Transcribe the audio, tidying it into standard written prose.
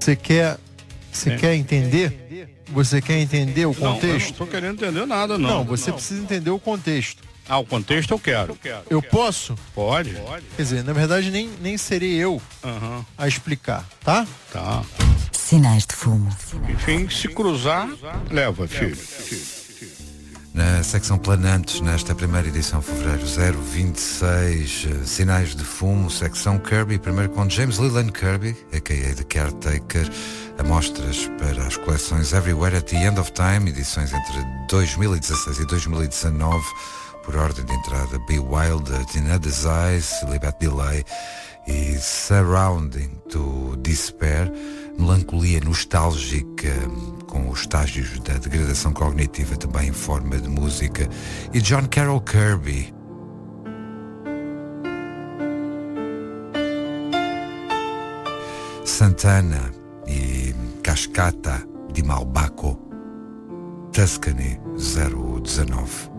Você quer entender? Você quer entender o contexto? Não, eu não tô querendo entender nada, não. Não, você precisa entender o contexto. O contexto eu quero. Eu posso? Pode. Quer dizer, na verdade nem serei eu a explicar, tá? Tá. Sinais de fumo. Enfim, se cruzar, leva, filho. Na secção Planantes, nesta primeira edição, fevereiro 026, Sinais de Fumo, secção Kirby, primeiro com James Leland Kirby, a.k.a. The Caretaker, amostras para as coleções Everywhere at the End of Time, edições entre 2016 e 2019, por ordem de entrada, Be Wild, In Other's Eyes, Libet Delay e Surrounding to Despair, melancolia nostálgica com os estágios da degradação cognitiva também em forma de música, e John Carroll Kirby. Santana e Cascata di Malbaco, Tuscany 019.